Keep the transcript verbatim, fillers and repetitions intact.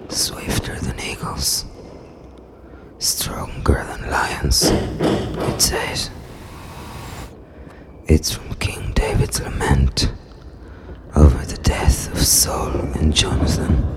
swifter than eagles, stronger than lions, it says. It's from King David's lament over the death of Saul and Jonathan.